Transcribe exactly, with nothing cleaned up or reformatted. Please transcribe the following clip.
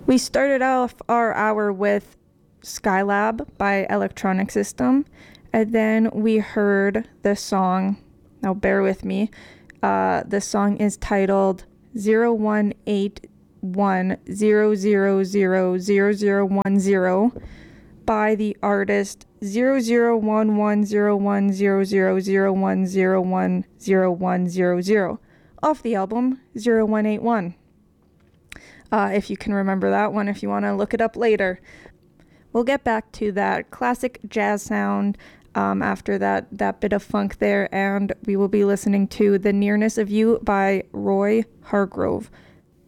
We started off our hour with Skylab by Electronic System, and then we heard the song, now bear with me, uh, the song is titled zero one eight one zero zero zero zero zero one zero by the artist zero zero one one zero one zero zero zero one zero one zero one zero zero off the album zero one eight one. Uh, if you can remember that one, if you want to look it up later. We'll get back to that classic jazz sound um, after that, that bit of funk there, and we will be listening to The Nearness of You by Roy Hargrove.